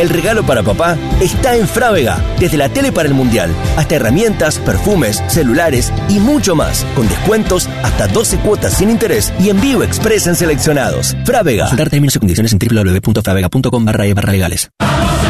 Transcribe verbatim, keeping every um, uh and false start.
El regalo para papá está en Frávega. Desde la tele para el mundial, hasta herramientas, perfumes, celulares y mucho más. Con descuentos hasta doce cuotas sin interés y envío express en seleccionados. Frávega. Consultar términos y condiciones en doble u doble u doble u punto fravega punto com barra e barra legales.